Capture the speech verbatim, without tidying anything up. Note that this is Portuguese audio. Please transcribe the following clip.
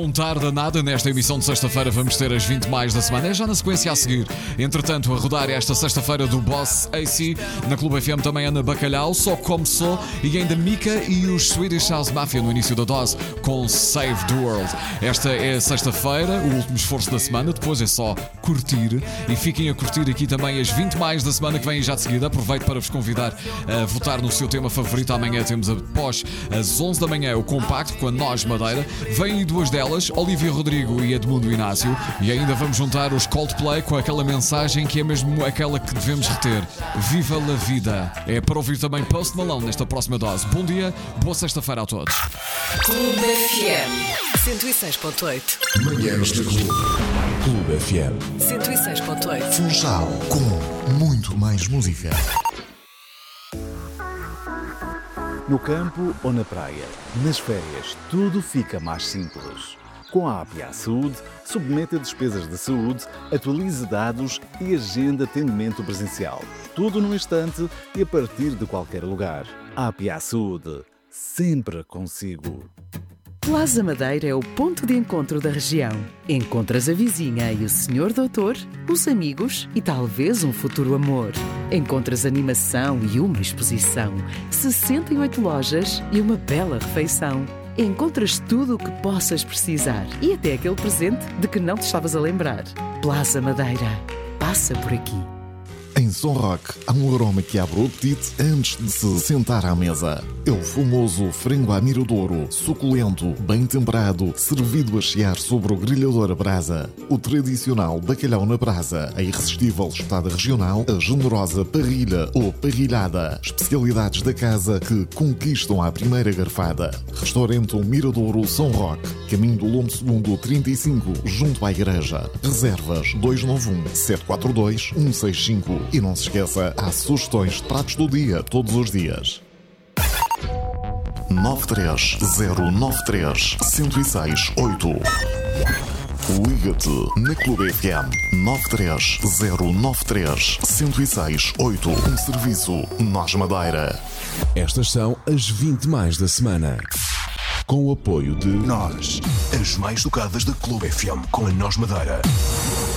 Não tarda nada, nesta emissão de sexta-feira vamos ter as vinte mais da semana. É já na sequência a seguir. Entretanto, a rodar esta sexta-feira do Boss A C. Na Clube F M também Ana Bacalhau, Só Como Sou. E ainda Mika e os Swedish House Mafia no início da dose com Save the World. Esta é a sexta-feira, o último esforço da semana. Depois é só curtir. E fiquem a curtir aqui também as vinte mais da semana que vêm já de seguida. Aproveito para vos convidar a votar no seu tema favorito. Amanhã temos após as onze da manhã o Compacto com a Nós Madeira. Vêm aí duas delas, Olivia Rodrigo e Edmundo Inácio. E ainda vamos juntar os Coldplay com aquela mensagem que é mesmo aquela que devemos reter: Viva la vida. É para ouvir também Post Malone nesta próxima dose. Bom dia, boa sexta-feira a todos. Clube F M cento e seis ponto oito. Manhãs da Clube. Clube F M cento e seis ponto oito. Funchal com muito mais música. No campo ou na praia, nas férias, tudo fica mais simples. Com a A P A Saúde, submeta despesas de saúde, atualize dados e agenda atendimento presencial. Tudo num instante e a partir de qualquer lugar. A P A Saúde, sempre consigo. Plaza Madeira é o ponto de encontro da região. Encontras a vizinha e o senhor doutor, os amigos e talvez um futuro amor. Encontras animação e uma exposição, sessenta e oito lojas e uma bela refeição. Encontras tudo o que possas precisar e até aquele presente de que não te estavas a lembrar. Plaza Madeira. Passa por aqui. Em São Roque, há um aroma que abre o apetite antes de se sentar à mesa. É o famoso frango à miradouro, suculento, bem temperado, servido a chiar sobre o grelhador a brasa. O tradicional bacalhau na brasa, a irresistível espetada regional, a generosa parrilha ou parrilhada. Especialidades da casa que conquistam à primeira garfada. Restaurante Miradouro São Roque, caminho do Lombo Segundo trinta e cinco, junto à igreja. Reservas dois nove um, sete quatro dois, um seis cinco. E não se esqueça, há sugestões de pratos do dia todos os dias. nove três zero nove três, zero seis oito. Liga-te na Clube F M nove três zero nove três, zero seis oito. Um serviço Nós Madeira. Estas são as vinte mais da semana. Com o apoio de Nós, as mais tocadas da Clube F M com a Nós Madeira.